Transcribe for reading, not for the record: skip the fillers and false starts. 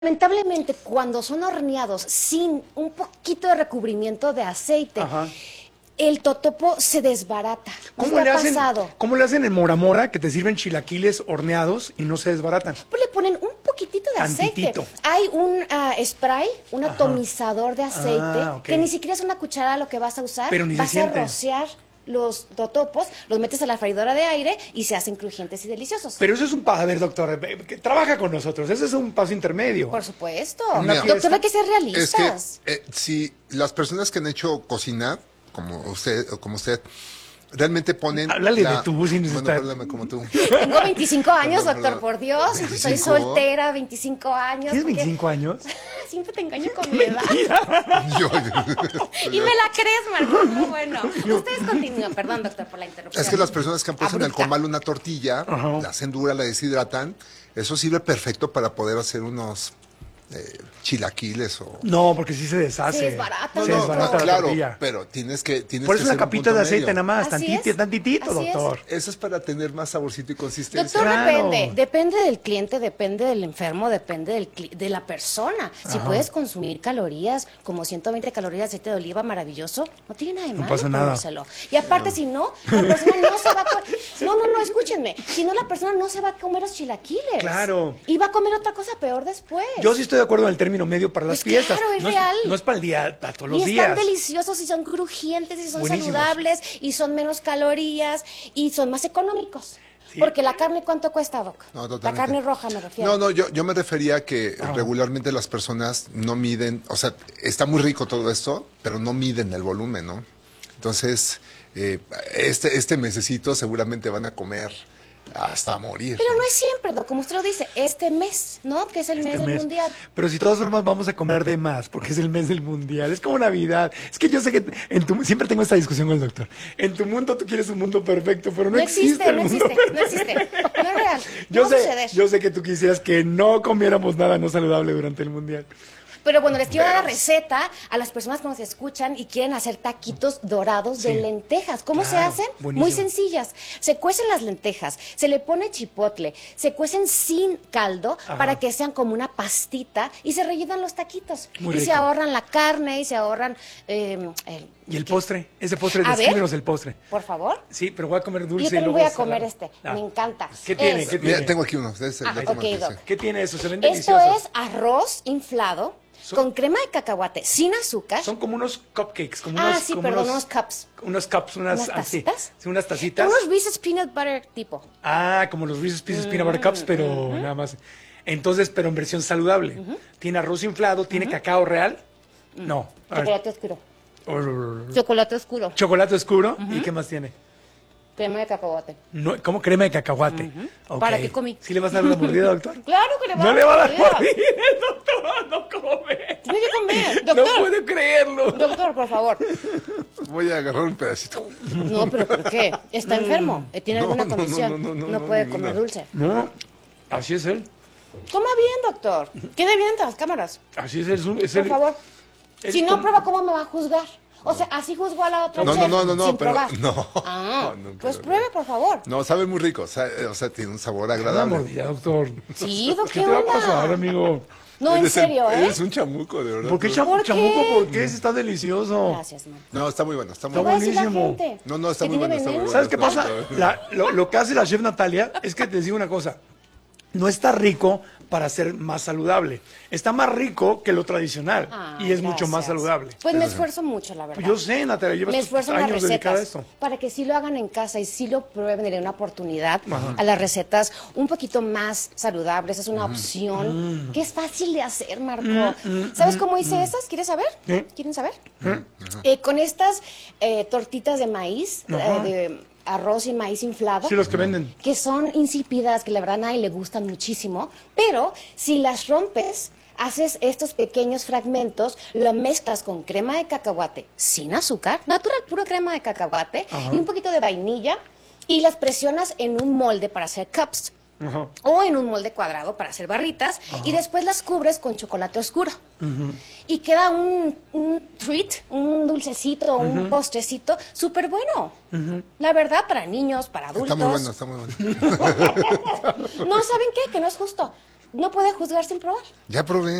Lamentablemente, cuando son horneados sin un poquito de recubrimiento de aceite, Ajá. el totopo se desbarata. ¿Cómo ¿No le te ha hacen, pasado? cómo le hacen en Mora Mora que te sirven chilaquiles horneados y no se desbaratan? Pues le ponen un poquitito de Tantitito. aceite. Hay un spray, un atomizador de aceite, ok. que ni siquiera es una cuchara lo que vas a usar. Pero ni se vas a siente. rociar los totopos, los metes a la freidora de aire y se hacen crujientes y deliciosos. Pero eso es un paso, a ver, doctor, que trabaja con nosotros, ese es un paso intermedio. Por supuesto. Una Doctor, fiesta. hay que ser Es realistas. que si las personas que han hecho cocinar, como usted, realmente ponen... Háblale de tú, sin Bueno, estar- háblame como tú. Tengo 25 años, Perdón, doctor, por Dios. 25. Soy soltera, 25 años. ¿Tienes porque 25 años? Siempre te engaño con mi edad. Yo- Y me la crees, Marco. No, bueno. Ustedes continúan. Perdón, doctor, por la interrupción. Es que las personas que han puesto en el Abrupta. comal una tortilla, la hacen dura, la deshidratan, eso sirve perfecto para poder hacer unos chilaquiles o... No, porque sí se deshace. Se desbarata, Se no, desbarata la claro, tortilla. pero tienes que Por eso hacer una un capita punto de aceite medio. nada más, Así tantitito, es. tantitito, Así es. doctor. Eso es para tener más saborcito y consistencia. Doctor, Claro. depende del cliente, depende del enfermo, depende de la persona. Si puedes consumir calorías, como 120 calorías de aceite de oliva, maravilloso, no tiene nada de malo pasa nada. comérselo. Y aparte, si no, la persona no se va a comer... No, escúchenme. Si no, la persona no se va a comer los chilaquiles. Claro. Y va a comer otra cosa peor después. Yo sí estoy de acuerdo en el término medio para las Pues fiestas. claro, es no real. No es para el día, para todos Y los están días. deliciosos y son crujientes y son Buenísimos. saludables y son menos calorías y son más económicos. Sí. Porque la carne, ¿cuánto cuesta, Doc? No, La totalmente. carne roja me refiero. No, yo me refería a que regularmente las personas no miden, o sea, está muy rico todo esto, pero no miden el volumen, ¿no? Entonces, este mesecito seguramente van a comer hasta morir. Pero no es siempre, Doc, como usted lo dice, este mes, ¿no? Que es el mes del mes. mundial. Pero si de todas formas vamos a comer de más, porque es el mes del mundial, es como Navidad. Es que yo sé que siempre tengo esta discusión con el doctor. En tu mundo tú quieres un mundo perfecto, pero no, existe el no mundo existe, no perfecto. existe. No es real. Yo No va a sé, suceder. yo sé que tú quisieras que no comiéramos nada no saludable durante el mundial. Pero bueno, les quiero dar la receta a las personas que nos escuchan y quieren hacer taquitos dorados de Sí. lentejas. ¿Cómo se Claro, hacen? buenísimo. Muy sencillas. Se cuecen las lentejas, se le pone chipotle, se cuecen sin caldo para que sean como una pastita y se rellenan los taquitos. Muy y se rico. ahorran la carne y se ahorran... ¿Y el postre? Ese postre, A ver. descríbenos el postre. por favor. Sí, pero voy a comer dulce Yo y también luego voy a salado. comer este. Ah. Me encanta. ¿Qué tiene? Es- ¿Qué tiene? Mira, tengo aquí uno. Este Ah, lo ok, tomo aquí, Doc. sí. ¿Qué tiene eso? Se ven Esto deliciosos. es arroz inflado con crema de cacahuate sin azúcar. Son como unos cupcakes, como Ah, unos... sí, como perdón, unos cups. Unos cups, ¿Unas así. tacitas? Sí, unas tacitas. Unos Reese's Peanut Butter tipo. Ah, como los Reese's Pieces Peanut Butter Cups, pero nada más. Entonces, pero en versión saludable. Tiene arroz inflado, tiene cacao real. No. A ver. Chocolate oscuro. Chocolate oscuro. Chocolate oscuro. ¿Y qué más tiene? Crema de cacahuate. No, ¿cómo crema de cacahuate? Ok. ¿Para qué comí? ¿Sí le vas a dar una mordida, doctor? Claro que le va No le va a dar mordida. mordida, doctor, no come. Tiene que comer. No Doctor, puedo creerlo. doctor, por favor. Voy a agarrar un pedacito. No, pero ¿por qué? Está enfermo. ¿Tiene alguna no, condición? no, puede ninguna. comer dulce. No, así es él. Coma bien, doctor. Quede bien ante las cámaras. Así es él. Por favor. es Si no como- prueba, ¿cómo me va a juzgar? O sea, así juzgó a la otra No, chef, no, sin pero probar. no. Ah, No, pues pero- pruebe, por favor. No, sabe muy rico, o sea, tiene un sabor Una agradable. mordida, doctor. Sí, doctor, ¿Qué ¿qué te va a onda? pasar, amigo? No, en serio, ¿eh? Eres un chamuco, de verdad. ¿Por qué ¿Por chamuco? qué? ¿Por qué? Ese está delicioso. Gracias, man. No, está muy bueno, está muy ¿Qué va a decir la buenísimo. gente? No, está ¿Que muy tiene bueno, está muy veneno? bueno. ¿Sabes qué pasa? Lo que hace la chef Natalia es que te digo una cosa. No está rico para ser más saludable. Está más rico que lo tradicional Ah, y es mucho más gracias. saludable. Pues me esfuerzo mucho, la verdad. Yo sé, Natalia, Me llevas esfuerzo en las años dedicada a recetas esto. para que sí lo hagan en casa y sí lo prueben, le den una oportunidad a las recetas un poquito más saludables. Es una opción que es fácil de hacer, Marco. ¿Sabes cómo hice esas? ¿Quieres saber? Sí. ¿Quieren saber? Con estas tortitas de maíz, de arroz y maíz inflado. Sí, los que venden. Que son insípidas, que la verdad a nadie le gustan muchísimo, pero si las rompes, haces estos pequeños fragmentos, lo mezclas con crema de cacahuate sin azúcar, natural, pura crema de cacahuate, y un poquito de vainilla, y las presionas en un molde para hacer cups. Ajá. O en un molde cuadrado para hacer barritas y después las cubres con chocolate oscuro. Y queda un treat, un dulcecito, un postrecito súper bueno. La verdad, para niños, para adultos. Está muy bueno, está muy bueno. No, ¿saben qué? Que no es justo. no puede juzgar sin probar. Ya probé.